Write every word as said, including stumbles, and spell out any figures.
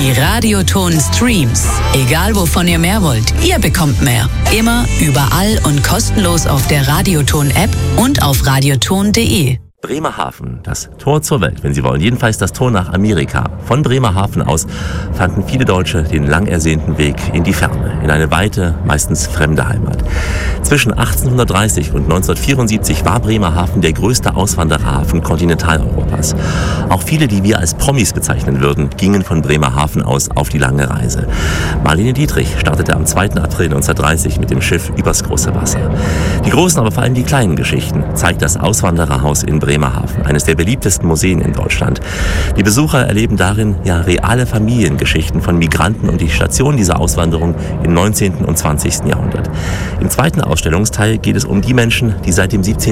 Die Radioton Streams. Egal wovon ihr mehr wollt, ihr bekommt mehr. Immer, überall und kostenlos auf der Radioton-App und auf radioton punkt de. Bremerhaven, das Tor zur Welt, wenn Sie wollen. Jedenfalls das Tor nach Amerika. Von Bremerhaven aus fanden viele Deutsche den lang ersehnten Weg in die Ferne, in eine weite, meistens fremde Heimat. Zwischen achtzehnhundertdreißig und neunzehnhundertvierundsiebzig war Bremerhaven der größte Auswandererhafen Kontinentaleuropas. Auch viele, die wir als Promis bezeichnen würden, gingen von Bremerhaven aus auf die lange Reise. Marlene Dietrich startete am zweiten April neunzehnhundertdreißig mit dem Schiff übers große Wasser. Die großen, aber vor allem die kleinen Geschichten zeigt das Auswandererhaus in Bremerhaven. Bremerhaven, eines der beliebtesten Museen in Deutschland. Die Besucher erleben darin ja reale Familiengeschichten von Migranten und die Station dieser Auswanderung im neunzehnten und zwanzigsten Jahrhundert. Im zweiten Ausstellungsteil geht es um die Menschen, die seit dem siebzehnten